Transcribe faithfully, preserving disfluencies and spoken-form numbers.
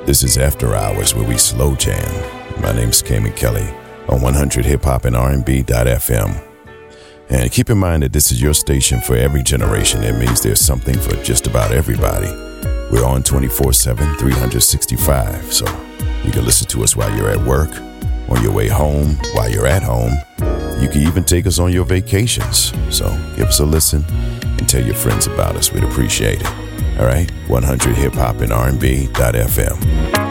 This is After Hours, where we slow jam. My name's Kamie Kelly on one hundred hip hop and R and B dot F M. And keep in mind that this is your station for every generation. That means there's something for just about everybody. We're on twenty-four seven, three sixty-five, so you can listen to us while you're at work, on your way home, while you're at home. You can even take us on your vacations. So give us a listen and tell your friends about us. We'd appreciate it. All right, one hundred hip hop and R and B dot F M.